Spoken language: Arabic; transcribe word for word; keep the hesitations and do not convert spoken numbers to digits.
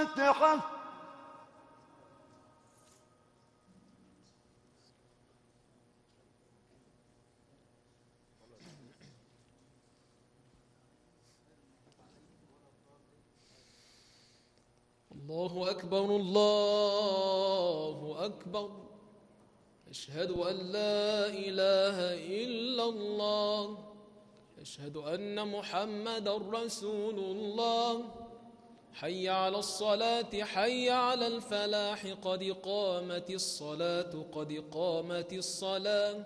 الفاتحة. الله أكبر الله أكبر. أشهد أن لا إله إلا الله. أشهد أن محمد رسول الله. حي على الصلاة حي على الفلاح قد قامت الصلاة قد قامت الصلاة.